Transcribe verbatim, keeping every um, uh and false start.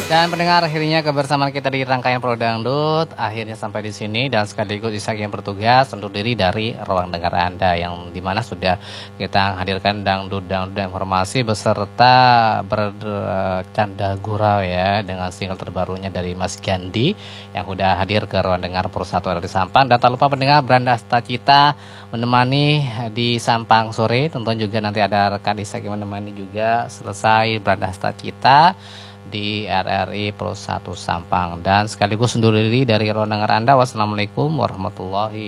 Dan pendengar, akhirnya kebersamaan kita di rangkaian Pro Dangdut akhirnya sampai di sini, dan sekaligus Ishak yang bertugas undur diri dari ruang dengar Anda yang dimana sudah kita hadirkan dangdut dangdut informasi beserta bercanda gurau ya dengan single terbarunya dari Mas Gandhi yang udah hadir ke ruang dengar Pro satu dari Sampang. Dan tak lupa pendengar, Brandasta Cita menemani di Sampang sore, tentunya juga nanti ada rekan Ishak yang menemani juga selesai Brandasta Cita di R R I Pro satu Sampang. Dan sekaligus undur diri dari ruang dengar Anda. Wassalamualaikum warahmatullahi